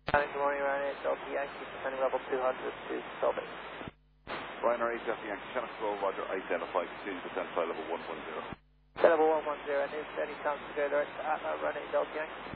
Good morning, Ryanair Delta Yankee, descending level 200 to Selby. Ryanair 8 Delta Yankee, Channel Control, Roger, identify, continue to descend flight level 110. Level 110, news steady, sounds good, right, running Delta Yankee.